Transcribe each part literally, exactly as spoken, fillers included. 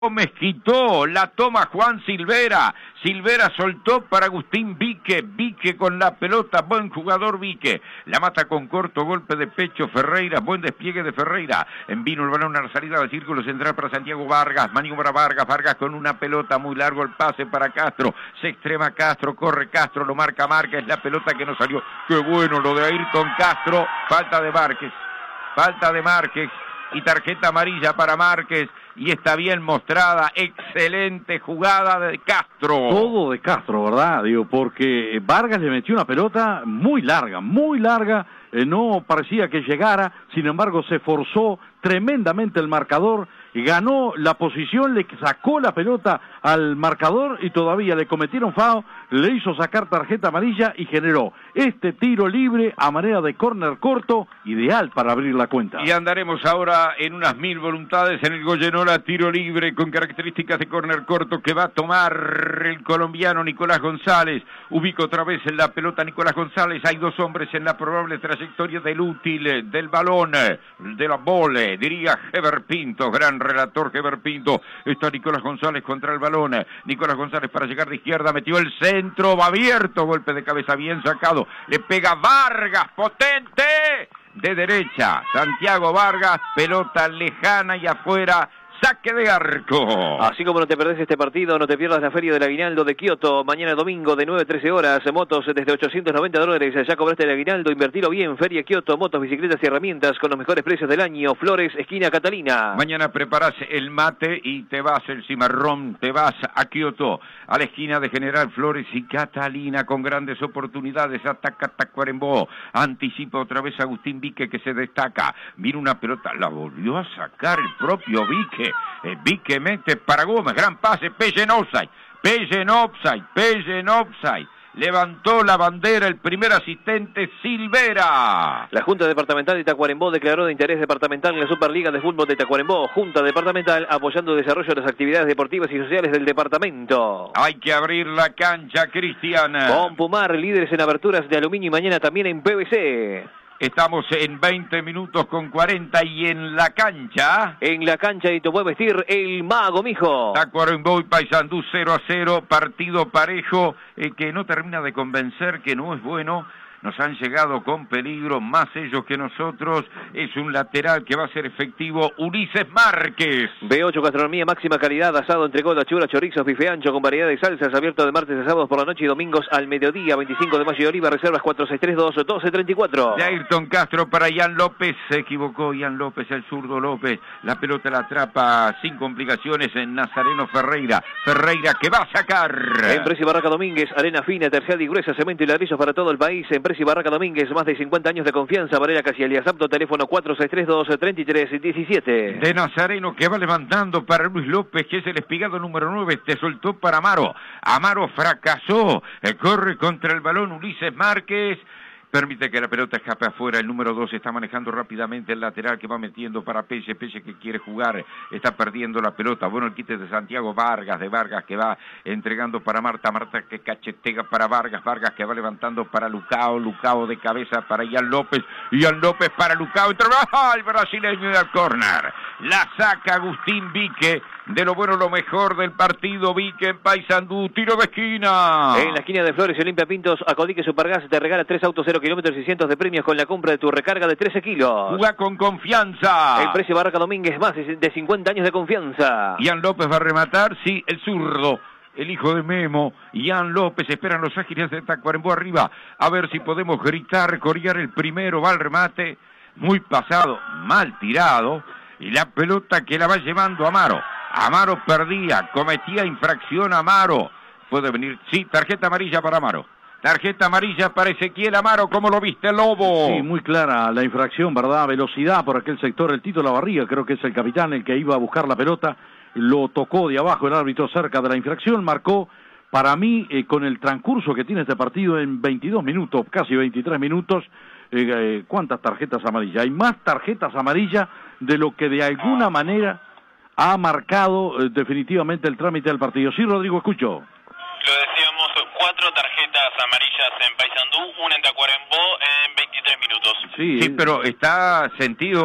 Mezquitó, la toma Juan Silvera, Silvera soltó para Agustín Vique, Vique con la pelota, buen jugador Vique, la mata con corto golpe de pecho Ferreira, buen despliegue de Ferreira, en vino el balón a la salida del círculo central para Santiago Vargas, maniobra Vargas, Vargas con una pelota muy largo, el pase para Castro, se extrema Castro, corre Castro, lo marca Márquez, la pelota que no salió, qué bueno lo de Ayrton Castro, falta de Márquez, falta de Márquez y tarjeta amarilla para Márquez. Y está bien mostrada, excelente jugada de Castro. Todo de Castro, ¿verdad? Digo, porque Vargas le metió una pelota muy larga, muy larga, eh, no parecía que llegara, sin embargo se forzó tremendamente el marcador, ganó la posición, le sacó la pelota al marcador y todavía le cometieron foul, le hizo sacar tarjeta amarilla y generó este tiro libre a manera de córner corto, ideal para abrir la cuenta. Y andaremos ahora en unas mil voluntades en el Goyenola, tiro libre con características de córner corto que va a tomar el colombiano Nicolás González. Ubica otra vez en la pelota Nicolás González, hay dos hombres en la probable trayectoria del útil, del balón, de la bola, diría Heber Pinto, gran relator Heber Pinto. Está Nicolás González contra el balón, Nicolás González para llegar de izquierda, metió el centro, va abierto, golpe de cabeza bien sacado, le pega Vargas, potente, de derecha, Santiago Vargas, pelota lejana y afuera, saque de arco. Así como no te perdés este partido, no te pierdas la Feria del Aguinaldo de Kioto, mañana domingo de nueve a trece horas, motos desde ochocientos noventa dólares, ya cobraste el aguinaldo, invertilo bien, Feria Kioto, motos, bicicletas y herramientas con los mejores precios del año, Flores, esquina Catalina. Mañana preparás el mate y te vas, el cimarrón, te vas a Kioto, a la esquina de General Flores y Catalina, con grandes oportunidades, ataca Tacuarembó, anticipa otra vez Agustín Vique que se destaca, mira una pelota, la volvió a sacar el propio Vique. Eh, Vique mete para Gómez, gran pase, Pelle en offside, Pelle en offside, Pelle en offside. Levantó la bandera el primer asistente Silvera. La Junta Departamental de Tacuarembó declaró de interés departamental en la Superliga de Fútbol de Tacuarembó. Junta Departamental apoyando el desarrollo de las actividades deportivas y sociales del departamento. Hay que abrir la cancha, Cristian. Con Pumar, líderes en aberturas de aluminio y mañana también en P V C. Estamos en veinte minutos con cuarenta y en la cancha. En la cancha y te puede vestir el mago, mijo. Tacuarembó y Paysandú cero a cero, partido parejo eh, que no termina de convencer, que no es bueno. Nos han llegado con peligro, más ellos que nosotros. Es un lateral que va a ser efectivo, Ulises Márquez. B ocho Gastronomía, máxima calidad, asado, entrecot, chura, chorizos, bife ancho con variedad de salsas, abierto de martes a sábados por la noche y domingos al mediodía, veinticinco de mayo de Oliva, reservas cuatro seis tres dos, doce treinta y cuatro. De Ayrton Castro para Ian López, se equivocó Ian López, el zurdo López. La pelota la atrapa sin complicaciones en Nazareno Ferreira. Ferreira que va a sacar. En Presi Barraca Domínguez, arena fina, tercial y gruesa, cemento y ladrillos para todo el país. En Presi Barraca Domínguez, más de cincuenta años de confianza. Varela Casialias, apto, teléfono cuatro seis tres dos, treinta y tres diecisiete. De Nazareno que va levantando para Luis López, que es el espigado número nueve, te soltó para Amaro. Amaro fracasó, corre contra el balón Ulises Márquez. Permite que la pelota escape afuera, el número dos está manejando rápidamente el lateral que va metiendo para Pelle, Pelle que quiere jugar, está perdiendo la pelota, bueno el quite de Santiago Vargas, de Vargas que va entregando para Marta, Marta que cachetea para Vargas, Vargas que va levantando para Lucao, Lucao de cabeza para Ian López, Ian López para Lucao, entra el brasileño y al córner, la saca Agustín Vique. De lo bueno, lo mejor del partido, Vique en Paysandú, tiro de esquina. En la esquina de Flores, Olimpia Pintos, Acodique Supergas te regala tres autos cero kilómetros y cientos de premios con la compra de tu recarga de trece kilos. Juega con confianza. El precio Barraca Domínguez, más de cincuenta años de confianza. Ian López va a rematar, sí, el zurdo. El hijo de Memo, Ian López, esperan los ágiles de Tacuarembó arriba. A ver si podemos gritar, corear el primero, va al remate. Muy pasado, mal tirado. Y la pelota que la va llevando Amaro. Amaro perdía, cometía infracción Amaro. Puede venir, sí, tarjeta amarilla para Amaro. Tarjeta amarilla para Ezequiel Amaro, ¿cómo lo viste, Lobo? Sí, muy clara la infracción, ¿verdad? Velocidad por aquel sector, el Tito Lavarría, creo que es el capitán el que iba a buscar la pelota. Lo tocó de abajo el árbitro cerca de la infracción, marcó. Para mí, eh, con el transcurso que tiene este partido en veintidós minutos, casi veintitrés minutos, eh, eh, ¿cuántas tarjetas amarillas? Hay más tarjetas amarillas de lo que de alguna manera ha marcado eh, definitivamente el trámite del partido. Sí, Rodrigo, escucho. Lo decíamos, cuatro tarjetas amarillas en Paysandú, una en Tacuarembó en veintitrés minutos. Sí, sí, pero está sentido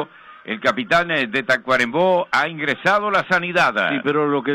el capitán de Tacuarembó ha ingresado a la sanidad. Sí, pero lo que